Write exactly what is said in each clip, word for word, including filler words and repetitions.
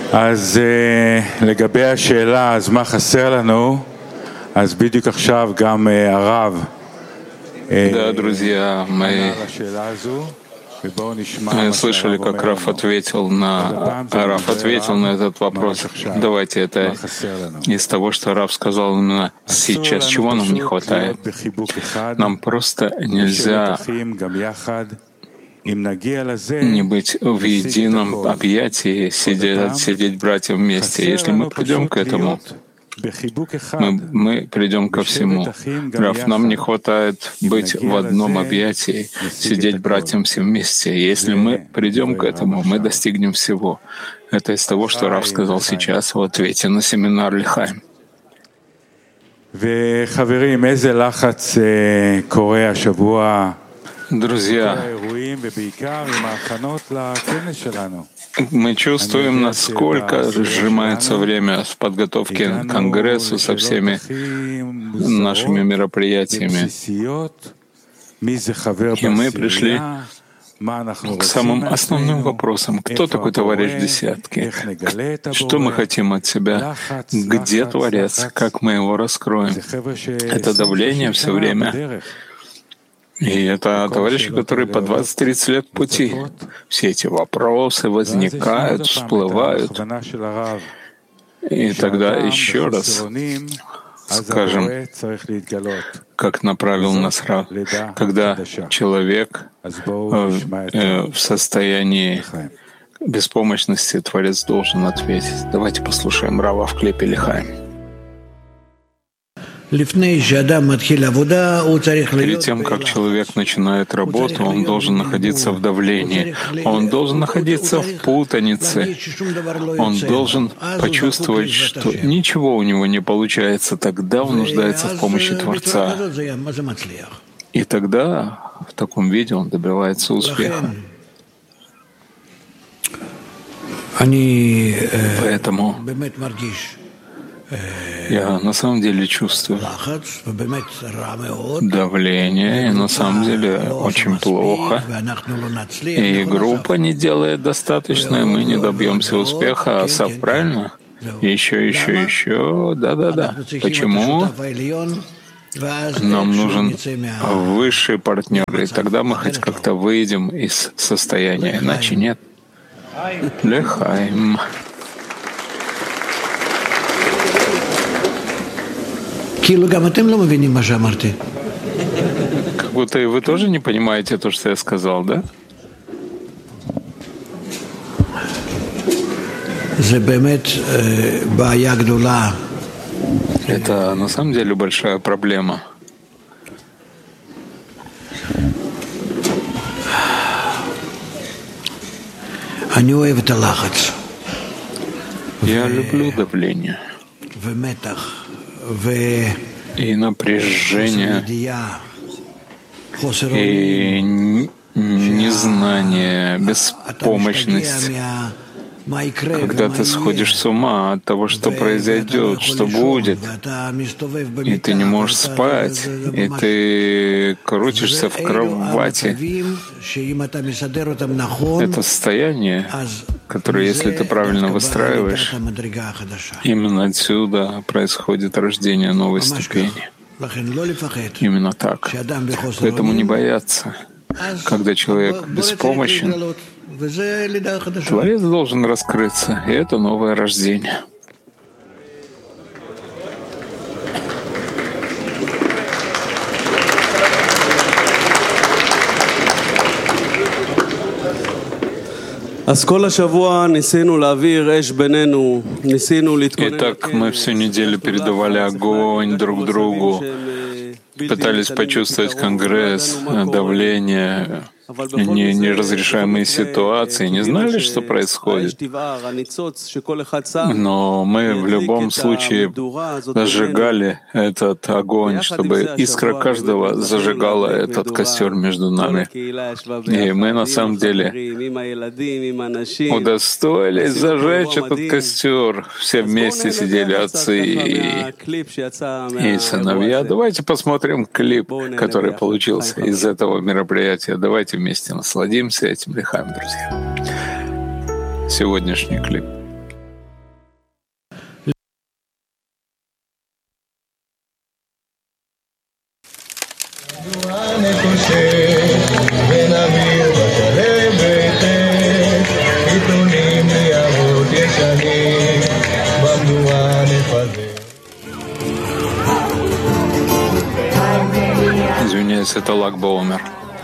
אז לגבי השאלה, אז מה חסר לנו? אז בדיוק עכשיו גם הרב Да, друзья, мы слышали, как Раф ответил на Раф ответил на этот вопрос. Давайте это из того, что Раф сказал именно сейчас. Чего нам не хватает? Нам просто нельзя не быть в едином объятии, сидеть, сидеть братья вместе. Если мы придем к этому, мы, мы придем ко всему. Раф, нам не хватает быть в одном объятии, сидеть братьям все вместе. Если мы придем к этому, мы достигнем всего. Это из того, что Раф сказал сейчас в ответе на семинар Лихаим. Друзья, мы чувствуем, насколько сжимается время в подготовке к Конгрессу со всеми нашими мероприятиями. И мы пришли к самым основным вопросам. Кто такой товарищ десятки? Что мы хотим от себя? Где Творец? Как мы его раскроем? Это давление все время. И это товарищи, которые по двадцать-тридцать лет пути. Все эти вопросы возникают, всплывают. И тогда еще раз скажем, как направил нас Рав, когда человек в состоянии беспомощности, Творец должен ответить. Давайте послушаем Рава в клипе Лихаим. Перед тем, как человек начинает работу, он должен находиться в давлении, он должен находиться в путанице, он должен почувствовать, что ничего у него не получается, тогда он нуждается в помощи Творца. И тогда в таком виде он добивается успеха. Поэтому я на самом деле чувствую давление, и на самом деле очень плохо. И группа не делает достаточно, и мы не добьемся успеха. А Сав, правильно? Еще, еще, еще. Да-да-да. Почему? Нам нужен высший партнер, и тогда мы хоть как-то выйдем из состояния, иначе нет. Лехаим. Как будто и вы тоже не понимаете то, что я сказал, да? Это на самом деле большая проблема. Я люблю давление. И напряжение, и незнание, беспомощность, когда ты сходишь с ума от того, что произойдет, что будет, и ты не можешь спать, и ты крутишься в кровати. Это состояние, которое, если ты правильно выстраиваешь, именно отсюда происходит рождение новой ступени. Именно так. Поэтому не бояться. Когда человек беспомощен, Творец должен раскрыться, и это новое рождение. Итак, мы всю неделю передавали огонь друг другу, пытались почувствовать Конгресс, давление, не- неразрешаемые ситуации, не знали, что происходит. Но мы в любом случае зажигали этот огонь, чтобы искра каждого зажигала этот костер между нами. И мы на самом деле удостоились зажечь этот костер. Все вместе сидели отцы и, и сыновья. Давайте посмотрим клип, который получился из этого мероприятия. Давайте вместе насладимся этим лихаем, друзья. Сегодняшний клип. это Lag BaOmer.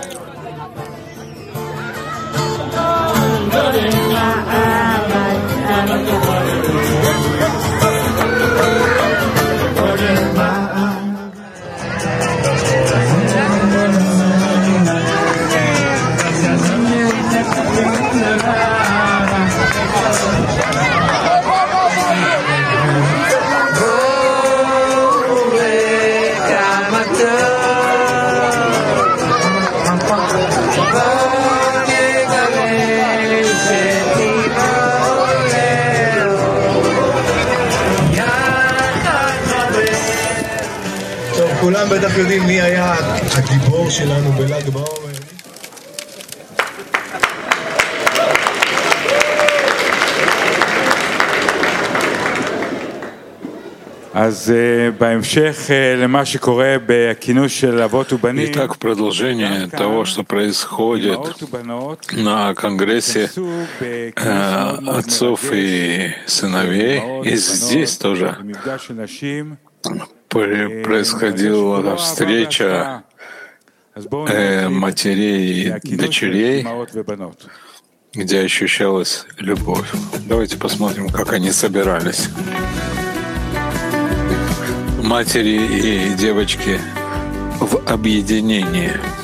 כולם בטח יודעים מי היה הגיבור שלנו בל"ג בעומר. אז בהמשך למה שקורה בכינוס של אבות ובנים. Итак, в продолжение того, что происходит на конгрессе отцов и сыновей, и здесь тоже происходила встреча матерей и дочерей, где ощущалась любовь. Давайте посмотрим, как они собирались. Матери и девочки в объединении.